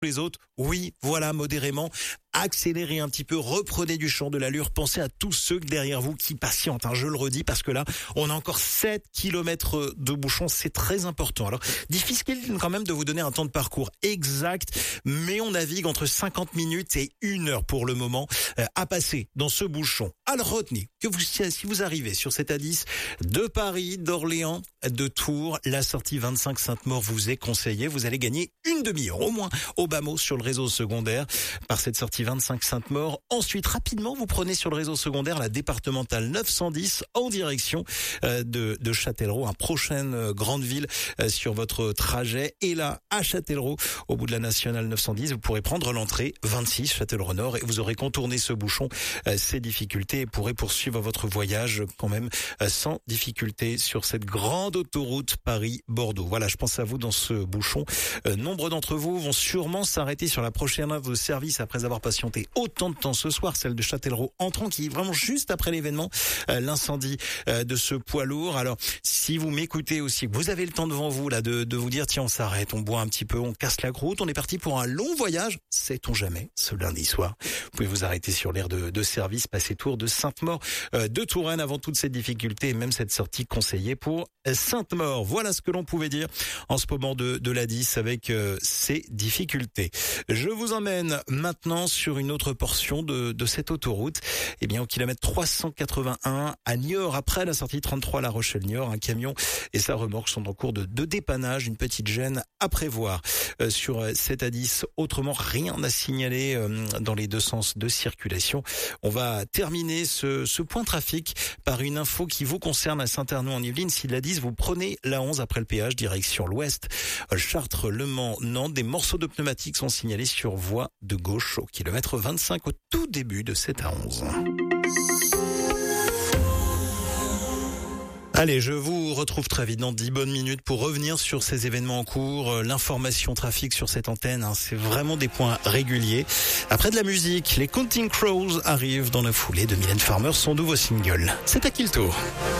les autres, oui, voilà, modérément, accélérez un petit peu, reprenez du champ, de l'allure, pensez à tous ceux derrière vous qui patientent, je le redis, parce que là, on a encore 7 kilomètres de bouchons, c'est très important. Alors, difficile quand même de vous donner un temps de parcours exact, mais on navigue entre 50 minutes et 1 heure pour le moment à passer dans ce bouchon. Alors, retenez que si vous arrivez sur cette A10 de Paris, d'Orléans, de Tours, la sortie 25 Sainte-Maure vous est conseillée, vous allez gagner une demi-heure au moins au bas mot sur le réseau secondaire par cette sortie 25 Sainte-Maure. Ensuite, rapidement, vous prenez sur le réseau secondaire la départementale 910 en direction de Châtellerault, prochaine grande ville sur votre trajet. Et là, à Châtellerault, au bout de la nationale 910, vous pourrez prendre l'entrée 26 Châtellerault Nord et vous aurez contourné ce bouchon, ces difficultés et pourrez poursuivre votre voyage quand même sans difficulté sur cette grande autoroute Paris-Bordeaux. Voilà, je pense à vous dans ce bouchon. Nombre d'entre vous vont sûrement s'arrêter sur la prochaine heure de service après avoir patienté autant de temps ce soir, celle de Châtellerault entrant qui est vraiment juste après l'événement, l'incendie de ce poids lourd. Alors, si vous m'écoutez aussi, vous avez le temps devant vous là de vous dire tiens, on s'arrête, on boit un petit peu, on casse la croûte, on est parti pour un long voyage, sait-on jamais, ce lundi soir. Vous pouvez vous arrêter sur l'aire de service, passer tour de Sainte-Maure, de Touraine avant toutes ces difficultés et même cette sortie conseillée pour Sainte-Maure. Voilà ce que l'on pouvait dire en ce moment de la 10 avec ces difficultés. Je vous emmène maintenant sur une autre portion de cette autoroute. Eh bien, au kilomètre 381 à Niort, après la sortie 33 La Rochelle-Niort, un camion et sa remorque sont en cours de dépannage, une petite gêne à prévoir sur cette A10. Autrement, rien à signaler dans les deux sens de circulation. On va terminer ce point trafic par une info qui vous concerne à Saint-Arnoux en Yvelines. Si la 10, vous prenez la 11 après le péage, direction l'ouest, Chartres, Le Mans, Nantes, des morceaux de pneumatiques sont signalés sur voie de gauche au kilomètre 25 au tout début de cette A11. Allez, je vous retrouve très vite dans 10 bonnes minutes pour revenir sur ces événements en cours. L'information trafic sur cette antenne, c'est vraiment des points réguliers. Après de la musique, les Counting Crows arrivent dans la foulée de Mylène Farmer, son nouveau single. C'est à qui le tour ?